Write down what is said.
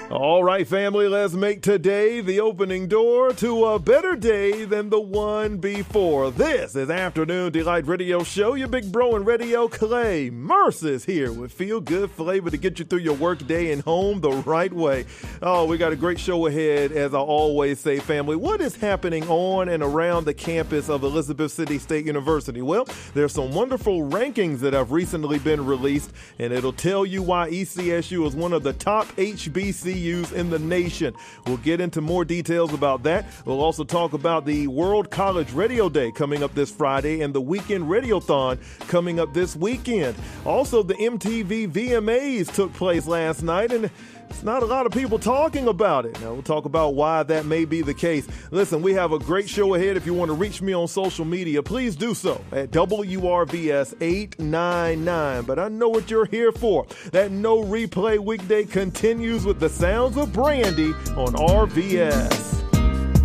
All right, family, let's make today the opening door to a better day than the one before. This is Afternoon Delight Radio Show. Your big bro in radio, Clay Mercer's here with feel-good flavor to get you through your work day and home the right way. Oh, we got a great show ahead, as I always say, family. What is happening on and around the campus of Elizabeth City State University? Well, there's some wonderful rankings that have recently been released, and it'll tell you why ECSU is one of the top HBCUs in the nation. We'll get into more details about that. We'll also talk about the World College Radio Day coming up this Friday and the Weekend Radiothon coming up this weekend. Also, the MTV VMAs took place last night, and it's not a lot of people talking about it. Now, we'll talk about why that may be the case. Listen, we have a great show ahead. If you want to reach me on social media, please do so at WRVS899. But I know what you're here for. That No Replay weekday continues with the sounds of Brandy on RVS.